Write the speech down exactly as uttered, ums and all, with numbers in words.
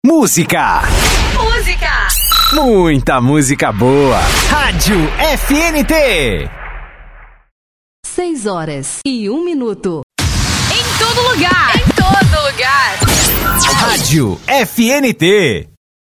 Música. Música. Muita música boa. Rádio F N T. Seis horas e um minuto. Em todo lugar. Em todo lugar. Rádio F N T.